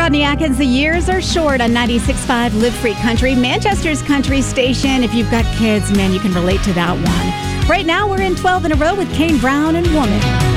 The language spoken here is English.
Rodney Atkins. The years are short on 96.5 Live Free Country, Manchester's country station. If you've got kids, man, you can relate to that one. Right now, we're in 12 in a row with Kane Brown and Woman.